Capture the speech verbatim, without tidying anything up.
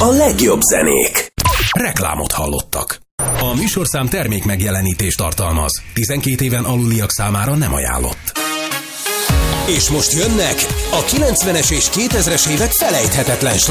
a legjobb zenék. Reklámot hallottak. A műsorszám termék megjelenítést tartalmaz. tizenkét éven aluliak számára nem ajánlott. És most jönnek a kilencvenes és kétezres évek felejthetetlen